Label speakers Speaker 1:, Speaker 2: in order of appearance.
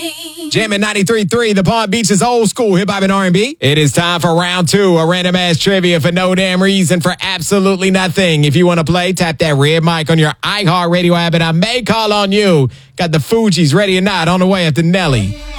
Speaker 1: Jamming 93.3, the Palm Beach's old school hip-hop and R&B. It is time for round two, a random-ass trivia for no damn reason, for absolutely nothing. If you want to play, tap that red mic on your iHeartRadio app, and I may call on you. Got the Fugees ready or not on the way after Nelly.